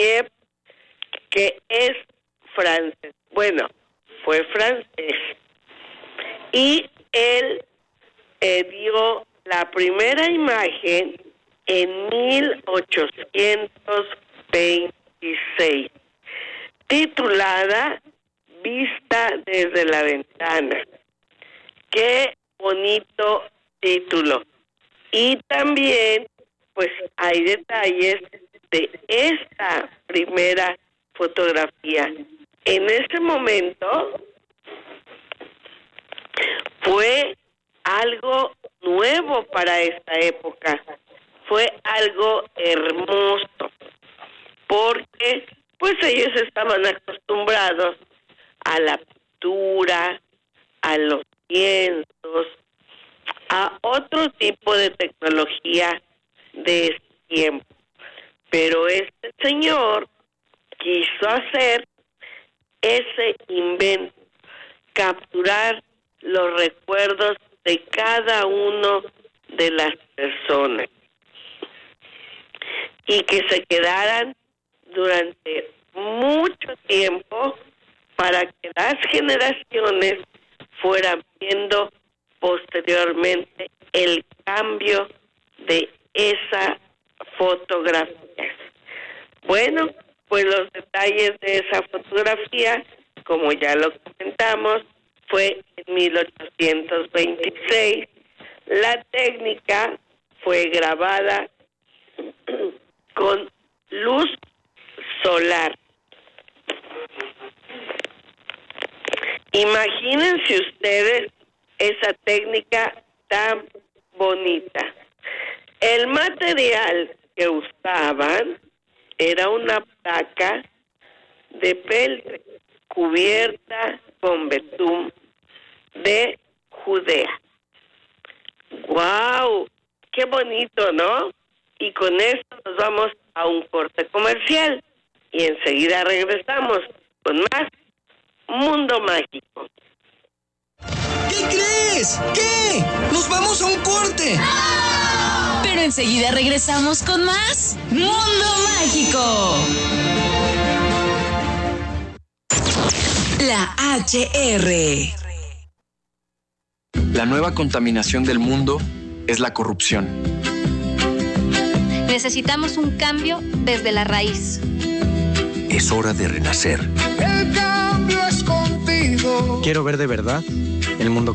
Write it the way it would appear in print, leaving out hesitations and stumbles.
Niep, que es francés. Bueno, fue francés. Y él dio la primera imagen en 1826, titulada Vista desde la ventana. Qué bonito título. Y también, pues, hay detalles de esta primera fotografía. En ese momento fue algo nuevo para esta época. Fue algo hermoso, porque pues ellos estaban acostumbrados a la pintura, a los lienzos, a otro tipo de tecnología de ese tiempo. Pero este señor quiso hacer ese invento, capturar los recuerdos de cada uno de las personas y que se quedaran durante mucho tiempo para que las generaciones fueran viendo posteriormente el cambio de esa fotografía. Bueno, pues los detalles de esa fotografía, como ya lo comentamos, fue en 1826. La técnica fue grabada con luz solar. Imagínense ustedes esa técnica tan bonita. El material que usaban era una placa de peltre cubierta con betún de Judea. ¡Guau! ¡Qué bonito!, ¿no? Y con esto nos vamos a un corte comercial y enseguida regresamos con más Mundo Mágico. ¿Qué crees? ¿Qué? ¡Nos vamos a un corte! ¡Ah! Pero enseguida regresamos con más Mundo Mágico. La HR. La nueva contaminación del mundo es la corrupción. Necesitamos un cambio desde la raíz. Es hora de renacer. El cambio es contigo. Quiero ver de verdad el mundo